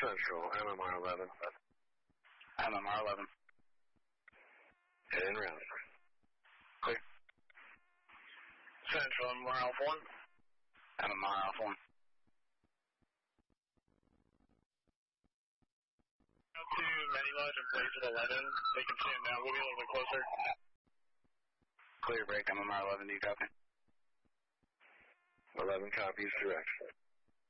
Central, MMR 11. MMR 11. En route. Clear. Central, MMR Alpha 1. MMR Alpha 1. Out to Many Lodge and Blaze at 11. They can stand down. We'll be a little bit closer. Clear break, MMR 11, do you copy? 11 copies, direct.